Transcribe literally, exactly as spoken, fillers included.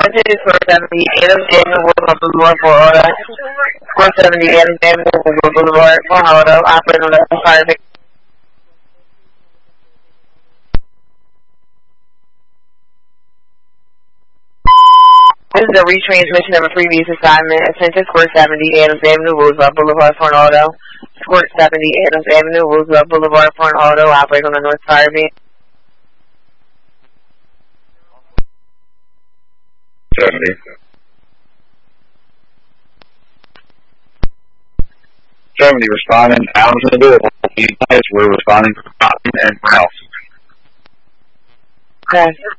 This is four seventy Adams Avenue, Woodlawn Boulevard, Fort Auto. four seventy Adams Avenue, Woodlawn Boulevard, Fort Auto. Operator on the fire. This is a retransmission of a previous assignment. Attention, Squirt seventy Adams Avenue, Roosevelt Boulevard, Fort Auto. Squirt seventy Adams Avenue, Roosevelt Boulevard, Fort Auto. Operator on the North Fire Beam. seventy. seventy responding, Allen's available. You guys were responding for Cotton and Ralph. Okay.